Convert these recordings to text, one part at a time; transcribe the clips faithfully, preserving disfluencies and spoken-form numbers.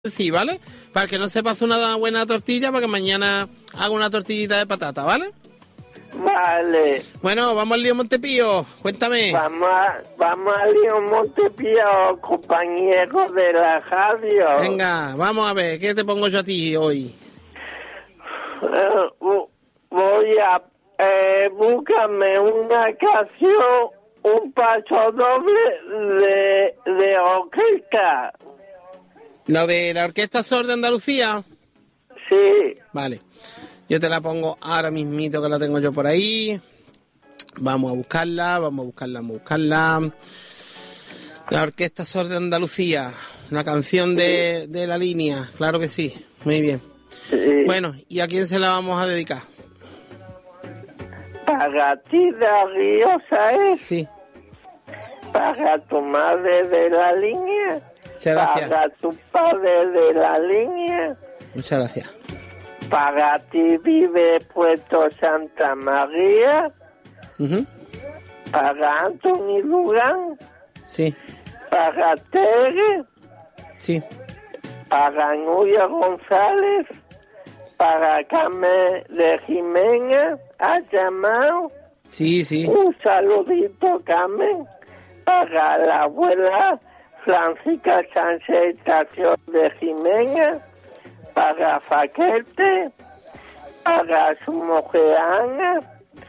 Sí, ¿vale? Para que no sepa hacer una buena tortilla, para que mañana haga una tortillita de patata, ¿vale? Vale. Bueno, vamos al lío Montepío, cuéntame. Vamos, a, vamos al lío Montepío, compañero de la radio. Venga, vamos a ver, ¿qué te pongo yo a ti hoy? Uh, voy a... Eh, búscame una canción, un paso doble de, de orquesta. ¿Lo de la Orquesta Sor de Andalucía? Sí. Vale. Yo te la pongo ahora mismito, que la tengo yo por ahí. Vamos a buscarla, vamos a buscarla, vamos a buscarla. La Orquesta Sor de Andalucía. La canción de, de la línea. Claro que sí. Muy bien. Sí. Bueno, ¿y a quién se la vamos a dedicar? Para ti, Darío, ¿sabes? Sí. Para tu madre de la línea. Muchas gracias. Para tu padre de la línea. Muchas gracias. Para ti vive Puerto Santa María. Uh-huh. Para Anthony Durán. Sí. Para Tere. Sí. Para Nuria González. Para Carmen de Jiménez. ¿Has llamado? Sí, sí. Un saludito, Carmen. Para la abuela Francisca Sánchez Estación de Jiménez. Para Faquete. Para su mujer Ana.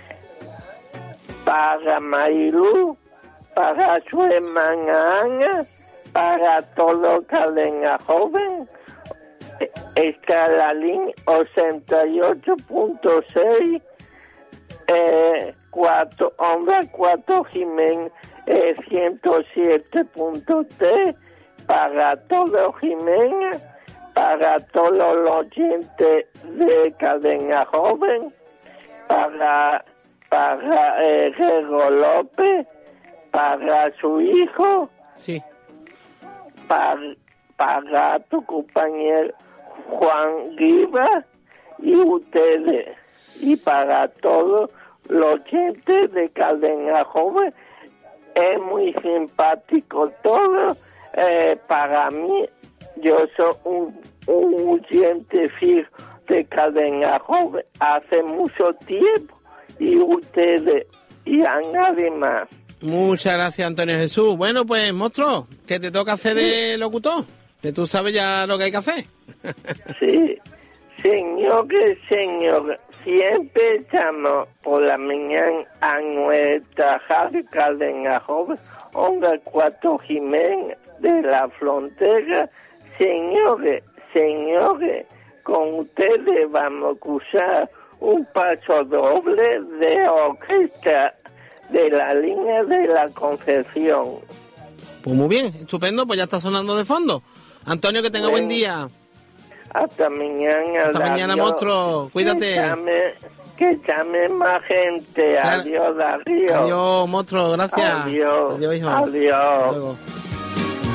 Para Marilú. Para su hermana Ana. Para todo Cadena Joven. Está la línea ochenta y ocho punto seis. Eh, cuatro, Onda cuatro Jiménez, eh, ciento siete punto tres, para todo Jiménez, para todos los oyentes de Cadena Joven, para, para eh, Rego López, para su hijo, Sí. para, para tu compañero Juan Guiba y ustedes, y para todos los oyentes de Cadena Joven. Es muy simpático todo. Eh, para mí, yo soy un, un oyente fijo de Cadena Joven hace mucho tiempo, y ustedes, y a nadie más. Muchas gracias, Antonio Jesús. Bueno, pues, monstruo, que te toca hacer de locutor, que tú sabes ya lo que hay que hacer. Sí, señor, que señor, siempre estamos por la mañana a nuestra radio Cadena Joven, Onda cuatro Jiménez de la Frontera. Señores, señores, con ustedes vamos a escuchar un paso doble de orquesta de la línea de la Concepción. Pues muy bien, estupendo, pues ya está sonando de fondo. Antonio, que tenga Bueno, buen día. Hasta mañana. Hasta mañana, Darío. monstruo. Cuídate. Que llame, que llame más gente. Claro. Adiós, Darío. Adiós, monstruo, gracias. Adiós. Adiós, hijo. Adiós. Hasta luego.